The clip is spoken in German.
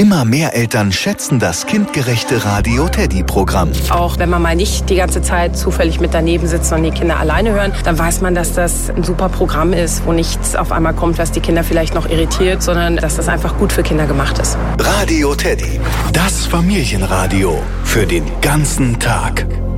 Immer mehr Eltern schätzen das kindgerechte Radio Teddy-Programm. Auch wenn man mal nicht die ganze Zeit zufällig mit daneben sitzt und die Kinder alleine hören, dann weiß man, dass das ein super Programm ist, wo nichts auf einmal kommt, was die Kinder vielleicht noch irritiert, sondern dass das einfach gut für Kinder gemacht ist. Radio Teddy, das Familienradio für den ganzen Tag.